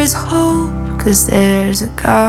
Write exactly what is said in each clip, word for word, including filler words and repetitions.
There's hope, cause there's a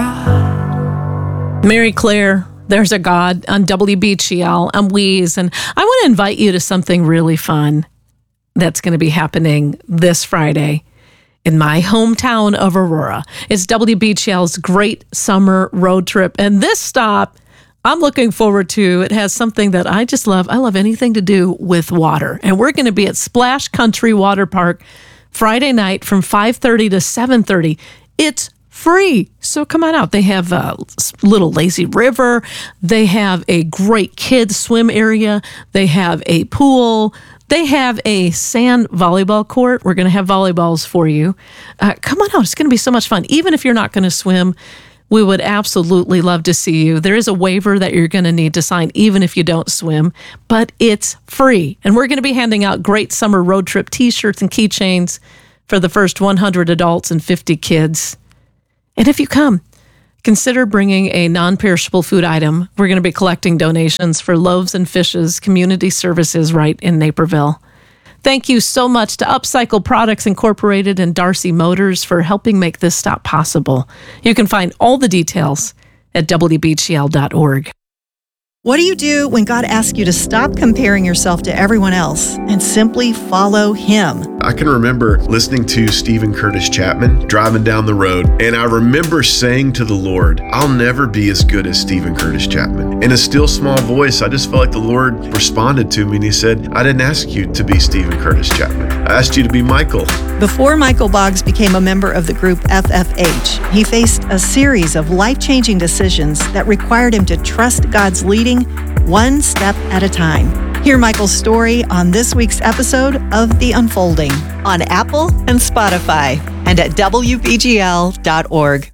God. Mary Claire, There's a God on W B G L. I'm Weeze, and I want to invite you to something really fun that's going to be happening this Friday in my hometown of Aurora. It's W B G L's Great Summer Road Trip, and this stop I'm looking forward to. It has something that I just love. I love anything to do with water, and we're going to be at Splash Country Water Park Friday night from five thirty to seven thirty. It's free, so come on out. They have a little lazy river. They have a great kids swim area. They have a pool. They have a sand volleyball court. We're going to have volleyballs for you. Uh, come on out. It's going to be so much fun. Even if you're not going to swim, we would absolutely love to see you. There is a waiver that you're going to need to sign even if you don't swim, but it's free. And we're going to be handing out Great Summer Road Trip t-shirts and keychains for the first one hundred adults and fifty kids. And if you come, consider bringing a non-perishable food item. We're going to be collecting donations for Loaves and Fishes Community Services right in Naperville. Thank you so much to Upcycle Products Incorporated and Darcy Motors for helping make this stop possible. You can find all the details at W B G L dot org. What do you do when God asks you to stop comparing yourself to everyone else and simply follow Him? I can remember listening to Stephen Curtis Chapman driving down the road, and I remember saying to the Lord, I'll never be as good as Stephen Curtis Chapman. In a still small voice, I just felt like the Lord responded to me, and He said, I didn't ask you to be Stephen Curtis Chapman. I asked you to be Michael. Before Michael Boggs became a member of the group F F H, he faced a series of life-changing decisions that required him to trust God's leading one step at a time. Hear Michael's story on this week's episode of The Unfolding on Apple and Spotify and at W B G L dot org.